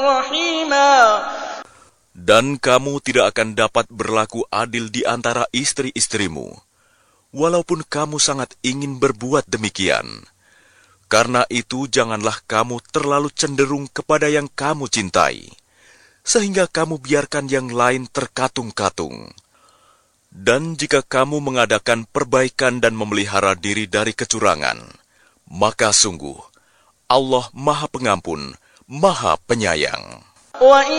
رحيما. Dan kamu tidak akan dapat berlaku adil di antara istri-istrimu, walaupun kamu sangat ingin berbuat demikian. Karena itu janganlah kamu terlalu cenderung kepada yang kamu cintai, sehingga kamu biarkan yang lain terkatung-katung. Dan jika kamu mengadakan perbaikan dan memelihara diri dari kecurangan, maka sungguh Allah Maha Pengampun, Maha Penyayang.